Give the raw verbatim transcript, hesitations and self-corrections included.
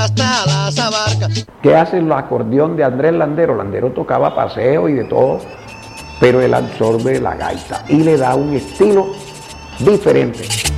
hasta las abarcas. ¿Qué hace el acordeón de Andrés Landero? Landero tocaba paseo y de todo, pero él absorbe la gaita y le da un estilo diferente.